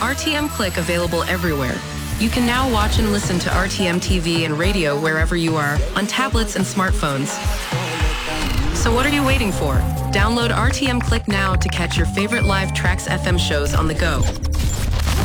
RTM Click available everywhere. You can now watch and listen to RTM TV and radio wherever you are, on tablets and smartphones. So what are you waiting for? Download RTM Click now to catch your favorite live Trax FM shows on the go.